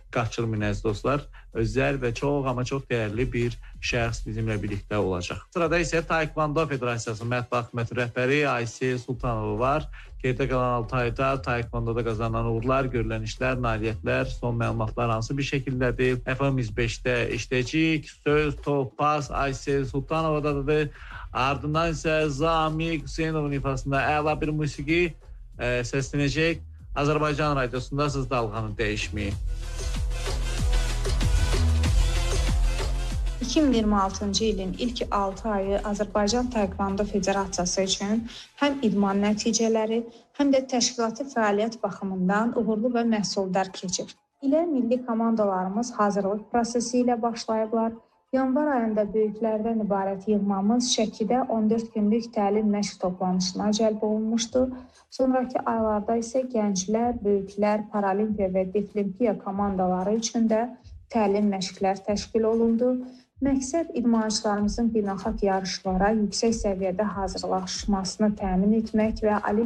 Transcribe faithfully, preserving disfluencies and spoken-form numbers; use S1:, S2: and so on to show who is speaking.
S1: Qaçırmayın əziz dostlar. Özəl və çox amma çox dəyərli bir şəxs bizimlə birlikdə olacaq. Sırada isə Taekwondo Federasiyasının mətbuat xidməti rəhbəri Aysel Sultanova var. Geridə qalan altı ayda Taekwondoda qazanan uğurlar, görülən işlər, nailiyyətlər, son məlumatlar hansı bir şəkildədir? F M yüz beşdə işləyəcəyik. Söz, top, pas Aysel Sultanovadadır. Ardından isə Zamiq Hüseynovun ifasında əla bir musiqi ə, səslənəcək. Azərbaycan Radiosunda siz dalğanı dəyişməyin.
S2: iki min iyirmi altıncı ilin ilk altı ayı Azərbaycan Taekwondo Federasiyası üçün həm idman nəticələri, həm də təşkilati fəaliyyət baxımından uğurlu və məhsuldar keçir. İlə milli komandalarımız hazırlıq prosesi ilə başlayıblar. Yanvar ayında böyüklərdən ibarət yığmamız Şəkidə on dörd günlük təlim məşq toplanışına cəlb olunmuşdu. Sonraki aylarda isə gənclər, böyüklər, paralimpiya və deaflimpiya komandaları üçün də təlim məşqlər təşkil olundu. Məqsəd idmançılarımızın beynəlxalq yarışlara yüksək səviyyədə hazırlaşmasını təmin etmək və